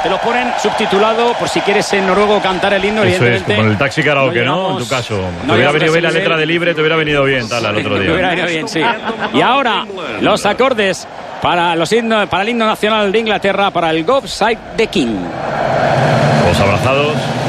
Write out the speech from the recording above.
te lo ponen subtitulado por si quieres en noruego cantar el himno. Eso es, como en el taxi karaoke, ¿no? En tu caso. Te hubiera venido bien la letra de Libre, te hubiera venido bien, tal, al otro día. Te hubiera venido bien, sí. Y ahora, los acordes para el himno nacional de Inglaterra, para el God Save the King. Los abrazados.